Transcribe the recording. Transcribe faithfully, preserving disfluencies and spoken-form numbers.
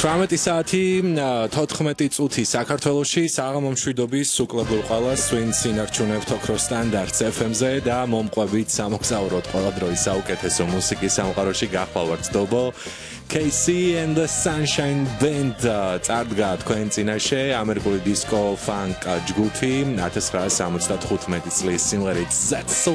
ათრამეტი საათი თოთხმეტი წუთი საქართველოში საღამო მშვიდობის უკლებურ ყველას ვინც ინარჩუნებთ ოქროს სტანდარტს ეფ ემ-ზე და მომყვებით სამოგზაუროთ ყველა დროის საუკეთესო მუსიკის სამყაროში გახვალვართ დობო Casey and the Sunshine Band წარდგა თქვენ წინაშე ამერიკული დისკო ფანკ ჯგუფი ათას ცხრაასი სამოცდათხუთმეტი წლის სიმღერით That's So